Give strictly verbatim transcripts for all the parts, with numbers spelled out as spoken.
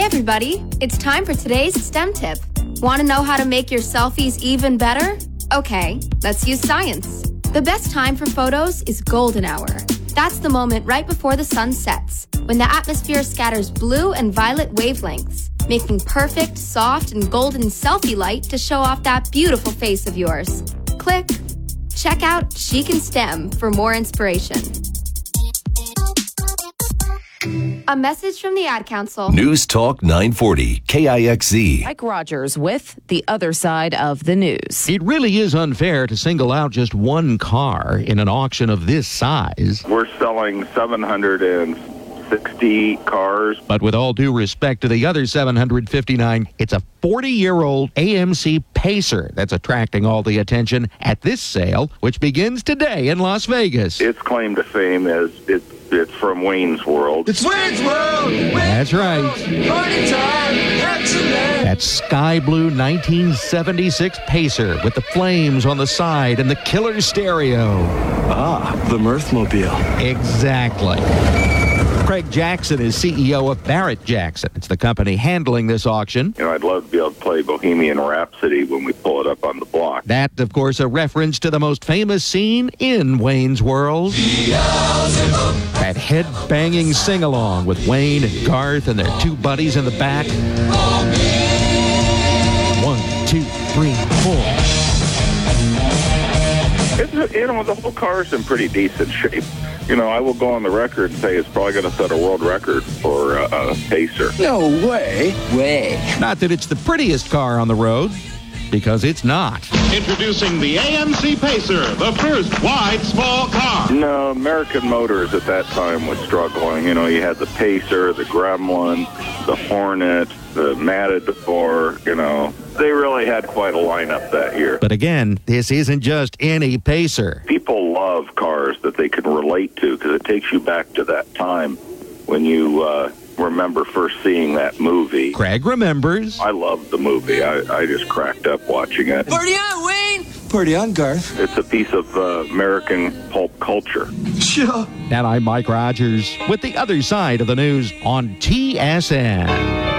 everybody, it's time for today's STEM tip. Want to know how to make your selfies even better? Okay, let's use science. The best time for photos is golden hour. That's the moment right before the sun sets, when the atmosphere scatters blue and violet wavelengths, making perfect, soft, and golden selfie light to show off that beautiful face of yours. Click. Check out Chic and STEM for more inspiration. A message from the Ad Council. News Talk nine forty, K I X Z. Mike Rogers with The Other Side of the News. It really is unfair to single out just one car in an auction of this size. We're selling seven hundred sixty cars. But with all due respect to the other seven hundred fifty-nine, it's a forty-year-old A M C Pacer that's attracting all the attention at this sale, which begins today in Las Vegas. Its claim to fame is it's, it's from Wayne's World. It's Wayne's World! That's right. Party time! Excellent! That sky blue nineteen seventy-six Pacer with the flames on the side and the killer stereo. Ah, the Mirthmobile. Exactly. Craig Jackson is C E O of Barrett Jackson. It's the company handling this auction. You know, I'd love to be able to play Bohemian Rhapsody when we pull it up on the block. That, of course, a reference to the most famous scene in Wayne's World. That head-banging sing-along with Wayne and Garth and their two buddies in the back. One, two, three, four. It's, you know, the whole car's in pretty decent shape. You know, I will go on the record and say it's probably going to set a world record for uh, a Pacer. No way. Way. Not that it's the prettiest car on the road, because it's not. Introducing the A M C Pacer, the first wide, small car. No, American Motors at that time was struggling. You know, you had the Pacer, the Gremlin, the Hornet, the Matador, you know. They really had quite a lineup that year. But again, this isn't just any Pacer. People love cars that they can relate to because it takes you back to that time when you uh, remember first seeing that movie. Craig remembers. I loved the movie. I, I just cracked up watching it. Party on, Wayne! Party on, Garth. It's a piece of uh, American pulp culture. Sure. And I'm Mike Rogers with The Other Side of the News on T S N.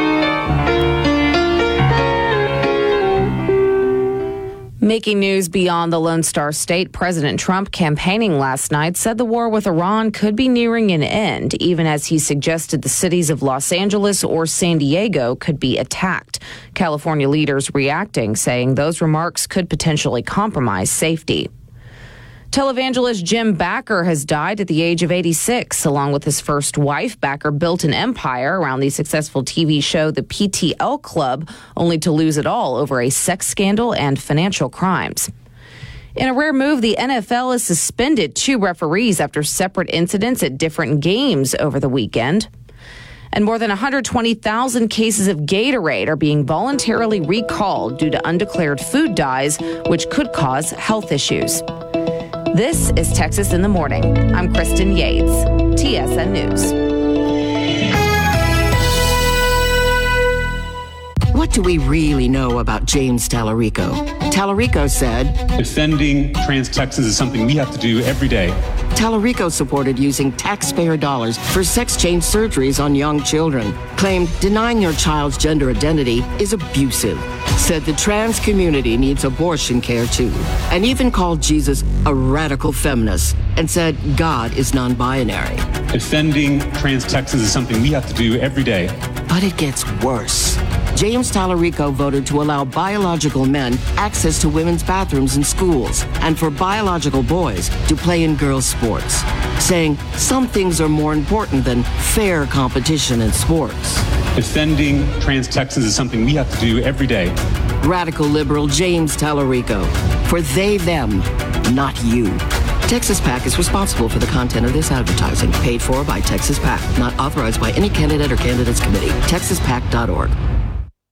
Making news beyond the Lone Star State, President Trump, campaigning last night, said the war with Iran could be nearing an end, even as he suggested the cities of Los Angeles or San Diego could be attacked. California leaders reacting, saying those remarks could potentially compromise safety. Televangelist Jim Bakker has died at the age of eighty-six. Along with his first wife, Bakker built an empire around the successful T V show The P T L Club, only to lose it all over a sex scandal and financial crimes. In a rare move, the N F L has suspended two referees after separate incidents at different games over the weekend. And more than one hundred twenty thousand cases of Gatorade are being voluntarily recalled due to undeclared food dyes, which could cause health issues. This is Texas in the Morning. I'm Kristen Yates, T S N News. What do we really know about James Tallarico? Tallarico said, defending trans Texans is something we have to do every day. Tallarico supported using taxpayer dollars for sex change surgeries on young children. Claimed denying your child's gender identity is abusive. Said the trans community needs abortion care too. And even called Jesus a radical feminist and said God is non-binary. Defending trans Texans is something we have to do every day. But it gets worse. James Tallarico voted to allow biological men access to women's bathrooms in schools and for biological boys to play in girls' sports, saying some things are more important than fair competition in sports. Defending trans Texans is something we have to do every day. Radical liberal James Tallarico. For they, them, not you. Texas PAC is responsible for the content of this advertising, paid for by Texas PAC, not authorized by any candidate or candidates committee. texas pac dot org.